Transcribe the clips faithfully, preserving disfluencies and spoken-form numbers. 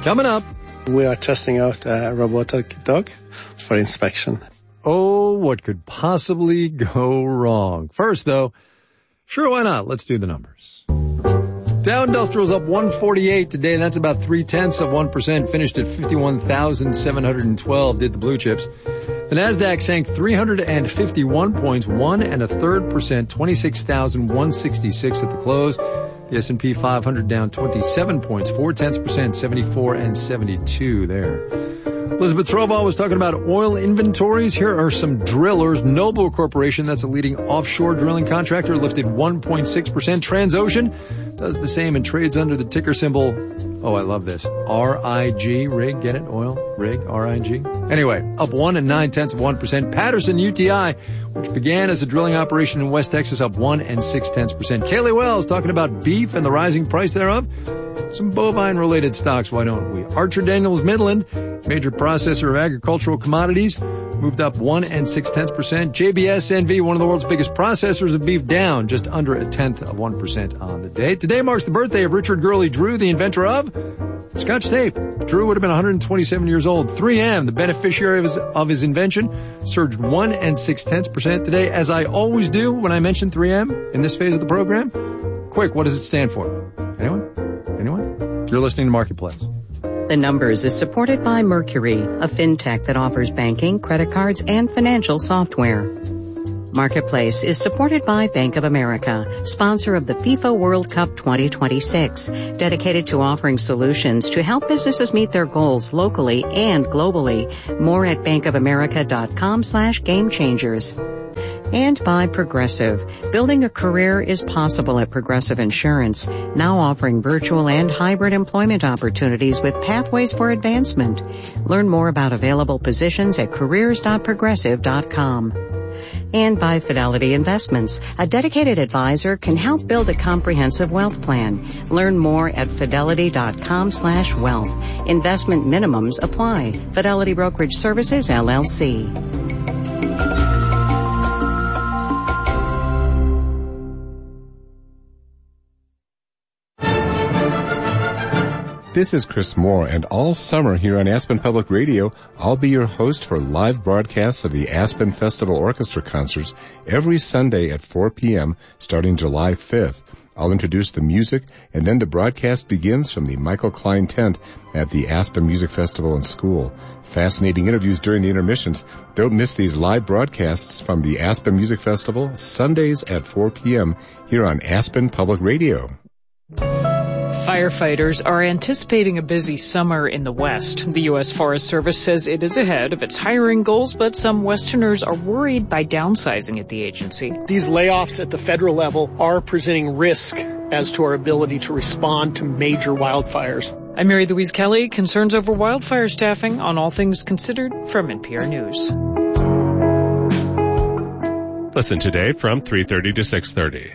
Coming up. We are testing out a robotic dog for inspection. Oh, what could possibly go wrong? First, though, sure, why not? Let's do the numbers. Dow Industrial's up one forty-eight today. That's about three-tenths of one percent. Finished at fifty-one thousand seven hundred twelve, did the blue chips. The Nasdaq sank three hundred fifty-one points, one and a third percent, twenty-six thousand one hundred sixty-six at the close. The S and P five hundred down twenty-seven points, four-tenths percent, seventy-four and seventy-two there. Elizabeth Trovall was talking about oil inventories. Here are some drillers. Noble Corporation, that's a leading offshore drilling contractor, lifted one point six percent. Transocean does the same and trades under the ticker symbol, oh, I love this, R I G, rig, get it? Oil, rig, R I G. Anyway, up one and nine-tenths of one percent. Patterson U T I, which began as a drilling operation in West Texas, up one and six-tenths percent. Kaylee Wells talking about beef and the rising price thereof. Some bovine-related stocks, why don't we? Archer Daniels Midland, major processor of agricultural commodities, moved up one and six-tenths percent. J B S N V, one of the world's biggest processors of beef, down just under a tenth of one percent on the day. Today marks the birthday of Richard Gurley Drew, the inventor of Scotch tape. Drew would have been one hundred twenty-seven years old. three M, the beneficiary of his, of his invention, surged one and six-tenths percent today. As I always do when I mention three M in this phase of the program, quick, what does it stand for? Anyone? Anyone? You're listening to Marketplace. The Numbers is supported by Mercury, a fintech that offers banking, credit cards, and financial software. Marketplace is supported by Bank of America, sponsor of the FIFA World Cup twenty twenty-six, dedicated to offering solutions to help businesses meet their goals locally and globally. More at bankofamerica.com slash game changers. And by Progressive. Building a career is possible at Progressive Insurance, now offering virtual and hybrid employment opportunities with pathways for advancement. Learn more about available positions at careers dot progressive dot com. And by Fidelity Investments. A dedicated advisor can help build a comprehensive wealth plan. Learn more at fidelity.com slash wealth. Investment minimums apply. Fidelity Brokerage Services, L L C. This is Chris Moore, and all summer here on Aspen Public Radio, I'll be your host for live broadcasts of the Aspen Festival Orchestra concerts every Sunday at four p.m. starting July fifth. I'll introduce the music, and then the broadcast begins from the Michael Klein tent at the Aspen Music Festival and School. Fascinating interviews during the intermissions. Don't miss these live broadcasts from the Aspen Music Festival, Sundays at four p.m. here on Aspen Public Radio. Firefighters are anticipating a busy summer in the West. The U S Forest Service says it is ahead of its hiring goals, but some Westerners are worried by downsizing at the agency. These layoffs at the federal level are presenting risk as to our ability to respond to major wildfires. I'm Mary Louise Kelly. Concerns over wildfire staffing on All Things Considered from N P R News. Listen today from three thirty to six thirty.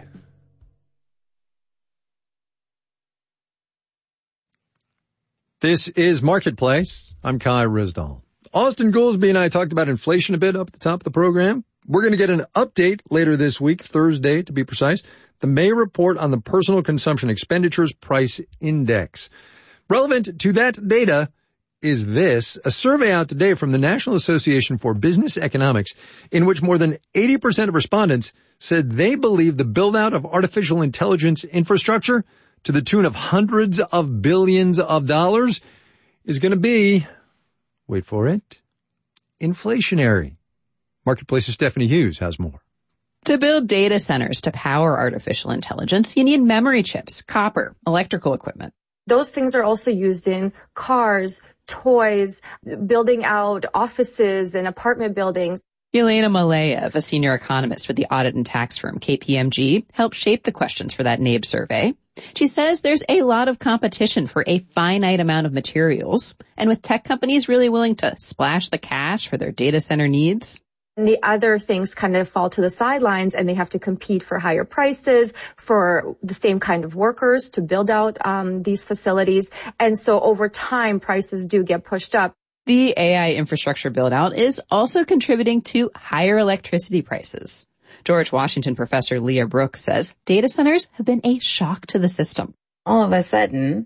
This is Marketplace. I'm Kai Rizdal. Austin Goolsbee and I talked about inflation a bit up at the top of the program. We're going to get an update later this week, Thursday to be precise, the May report on the Personal Consumption Expenditures Price Index. Relevant to that data is this, a survey out today from the National Association for Business Economics, in which more than eighty percent of respondents said they believe the build-out of artificial intelligence infrastructure to the tune of hundreds of billions of dollars is going to be, wait for it, inflationary. Marketplace's Stephanie Hughes has more. To build data centers to power artificial intelligence, you need memory chips, copper, electrical equipment. Those things are also used in cars, toys, building out offices and apartment buildings. Elena Maleev, a senior economist with the audit and tax firm K P M G, helped shape the questions for that N A B E survey. She says there's a lot of competition for a finite amount of materials, and with tech companies really willing to splash the cash for their data center needs. And the other things kind of fall to the sidelines, and they have to compete for higher prices for the same kind of workers to build out um, these facilities. And so over time, prices do get pushed up. The A I infrastructure build-out is also contributing to higher electricity prices. George Washington professor Leah Brooks says data centers have been a shock to the system. All of a sudden,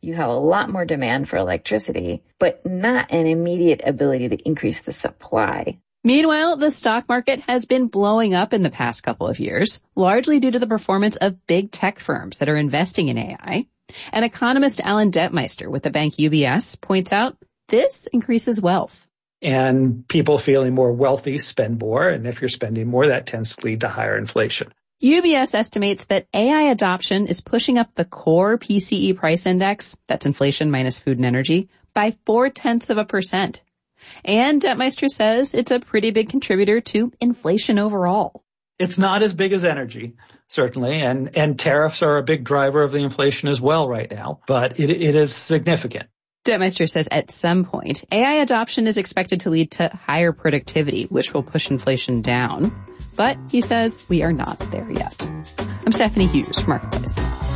you have a lot more demand for electricity, but not an immediate ability to increase the supply. Meanwhile, the stock market has been blowing up in the past couple of years, largely due to the performance of big tech firms that are investing in A I. And economist Alan Detmeister with the bank U B S points out this increases wealth. And people feeling more wealthy spend more, and if you're spending more, that tends to lead to higher inflation. U B S estimates that A I adoption is pushing up the core P C E price index, that's inflation minus food and energy, by four-tenths of a percent. And Detmeister says it's a pretty big contributor to inflation overall. It's not as big as energy, certainly, and, and tariffs are a big driver of the inflation as well right now, but it, it is significant. Detmeister says at some point, A I adoption is expected to lead to higher productivity, which will push inflation down. But he says we are not there yet. I'm Stephanie Hughes for Marketplace.